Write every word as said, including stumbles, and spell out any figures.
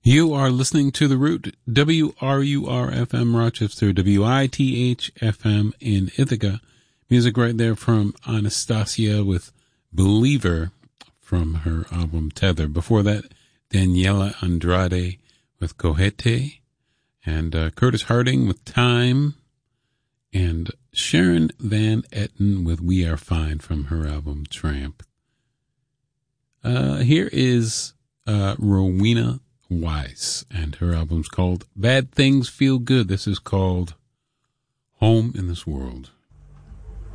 You are listening to The Root, W R U R F M Rochester, W I T H F M in Ithaca. Music right there from Anastasia with Believer from her album Tether. Before that, Daniela Andrade with Cojete, and uh, Curtis Harding with Time, and Sharon Van Etten with We Are Fine from her album Tramp. Uh, here is uh, Rowena Wise, and her album's called Bad Things Feel Good. This is called Home in This World.